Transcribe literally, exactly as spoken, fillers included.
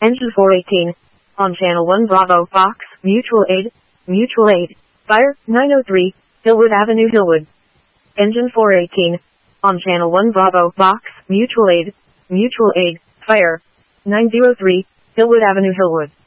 Engine four eighteen. On Channel one Bravo, Fox, Mutual Aid, Mutual Aid. Fire, nine oh three, Hillwood Avenue, Hillwood. Engine four eighteen. On Channel one Bravo, Fox, Mutual Aid, Mutual Aid. Fire, nine oh three, Hillwood Avenue, Hillwood.